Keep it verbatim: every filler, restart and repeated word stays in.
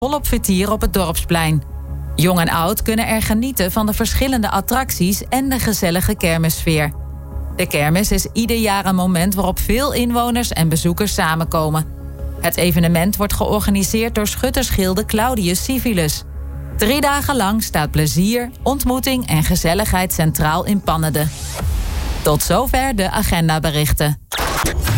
volop vertier op het dorpsplein. Jong en oud kunnen er genieten van de verschillende attracties en de gezellige kermissfeer. De kermis is ieder jaar een moment waarop veel inwoners en bezoekers samenkomen. Het evenement wordt georganiseerd door schuttersgilde Claudius Civilis. Drie dagen lang staat plezier, ontmoeting en gezelligheid centraal in Pannede. Tot zover de agendaberichten.